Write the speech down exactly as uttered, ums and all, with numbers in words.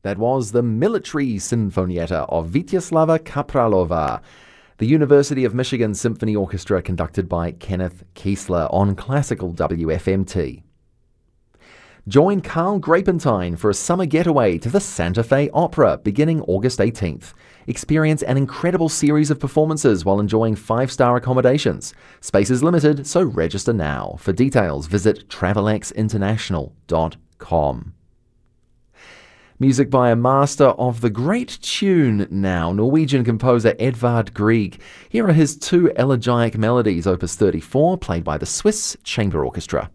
That was the Military Sinfonietta of Vyacheslava Kapralova, the University of Michigan Symphony Orchestra, conducted by Kenneth Kiesler on Classical W F M T. Join Carl Grapentine for a summer getaway to the Santa Fe Opera beginning August eighteenth. Experience an incredible series of performances while enjoying five-star accommodations. Space is limited, so register now. For details, visit travelex international dot com. Music by a master of the great tune now, Norwegian composer Edvard Grieg. Here are his two elegiac melodies, opus thirty-four, played by the Swiss Chamber Orchestra.